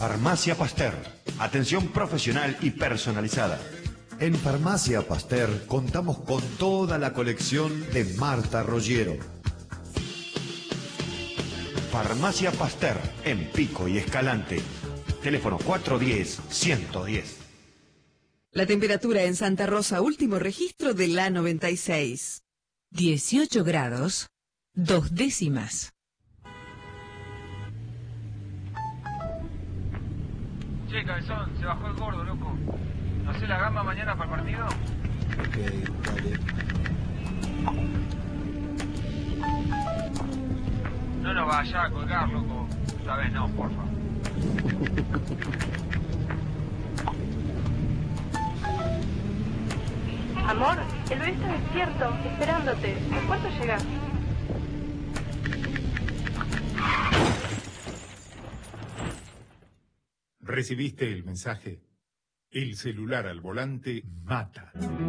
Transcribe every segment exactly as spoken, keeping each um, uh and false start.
Farmacia Pasteur. Atención profesional y personalizada. En Farmacia Pasteur contamos con toda la colección de Marta Roggiero. Farmacia Pasteur, en Pico y Escalante. Teléfono cuatro uno cero, uno uno cero. La temperatura en Santa Rosa, último registro de la noventa y seis. dieciocho grados, dos décimas. Che, cabezón, se bajó el gordo, loco. ¿No sé la gamba mañana para el partido? Ok, dale. No nos vaya a colgar, loco. Esta vez no, porfa. Amor, el bebé está despierto, esperándote. ¿A cuánto llegas? ¿Recibiste el mensaje? El celular al volante mata.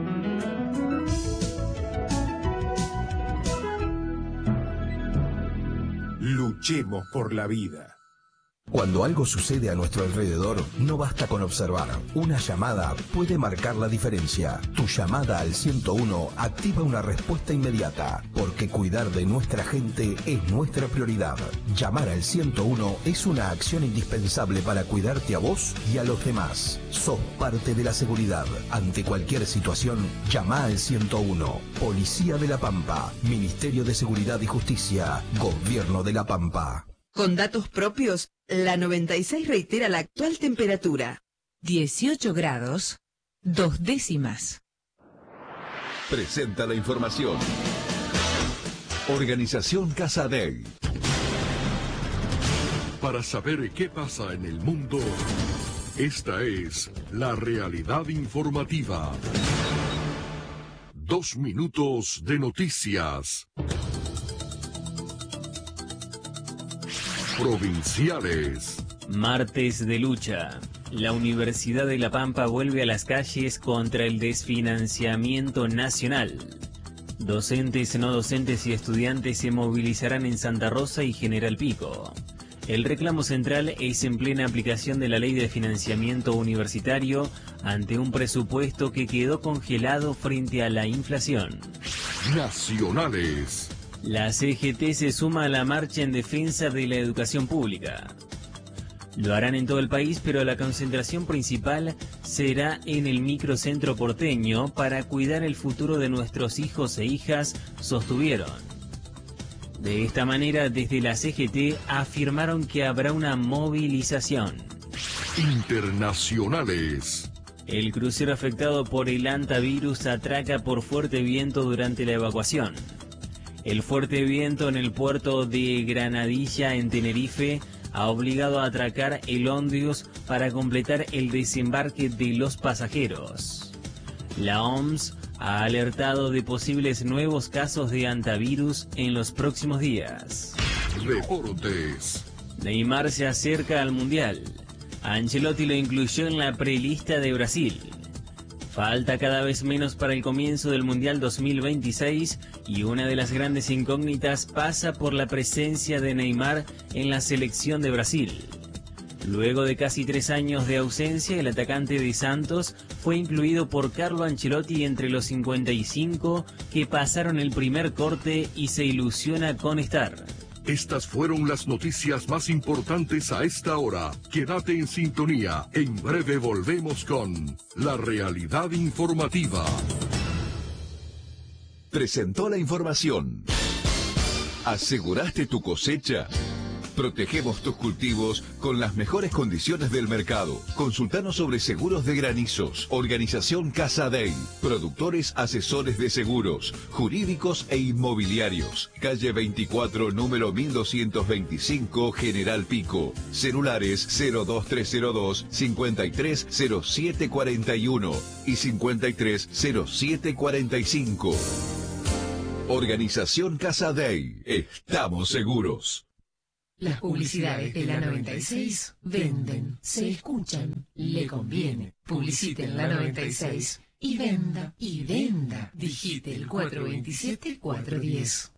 Luchemos por la vida. Cuando algo sucede a nuestro alrededor, no basta con observar. Una llamada puede marcar la diferencia. Tu llamada al ciento uno activa una respuesta inmediata, porque cuidar de nuestra gente es nuestra prioridad. Llamar al ciento uno es una acción indispensable para cuidarte a vos y a los demás. Sos parte de la seguridad. Ante cualquier situación, llama al ciento uno. Policía de La Pampa, Ministerio de Seguridad y Justicia, Gobierno de La Pampa. Con datos propios, la noventa y seis reitera la actual temperatura. dieciocho grados, dos décimas. Presenta la información. Organización Casadei. Para saber qué pasa en el mundo, esta es la realidad informativa. Dos minutos de noticias. Provinciales. Martes de lucha. La Universidad de La Pampa vuelve a las calles contra el desfinanciamiento nacional. Docentes, no docentes y estudiantes se movilizarán en Santa Rosa y General Pico. El reclamo central es en plena aplicación de la Ley de Financiamiento Universitario ante un presupuesto que quedó congelado frente a la inflación. Nacionales. La C G T se suma a la marcha en defensa de la educación pública. Lo harán en todo el país, pero la concentración principal será en el microcentro porteño para cuidar el futuro de nuestros hijos e hijas, sostuvieron. De esta manera, desde la C G T afirmaron que habrá una movilización. Internacionales. El crucero afectado por el hantavirus atraca por fuerte viento durante la evacuación. El fuerte viento en el puerto de Granadilla, en Tenerife, ha obligado a atracar el Ondius para completar el desembarque de los pasajeros. La O M S ha alertado de posibles nuevos casos de hantavirus en los próximos días. Deportes. Neymar se acerca al Mundial. Ancelotti lo incluyó en la prelista de Brasil. Falta cada vez menos para el comienzo del Mundial dos mil veintiséis y una de las grandes incógnitas pasa por la presencia de Neymar en la selección de Brasil. Luego de casi tres años de ausencia, el atacante de Santos fue incluido por Carlo Ancelotti entre los cincuenta y cinco que pasaron el primer corte y se ilusiona con estar. Estas fueron las noticias más importantes a esta hora. Quédate en sintonía. En breve volvemos con la realidad informativa. Presentó la información. ¿Aseguraste tu cosecha? Protegemos tus cultivos con las mejores condiciones del mercado. Consultanos sobre seguros de granizos. Organización Casadei. Productores asesores de seguros, jurídicos e inmobiliarios. Calle veinticuatro, número mil doscientos veinticinco, General Pico. Celulares cero dos tres cero dos, cincuenta y tres cero siete cuarenta y uno y cincuenta y tres cero siete cuarenta y cinco. Organización Casadei. Estamos seguros. Las publicidades de la noventa y seis venden, se escuchan, le conviene. Publicite en la noventa y seis y venda, y venda. Digite el cuatro dos siete, cuatro uno cero.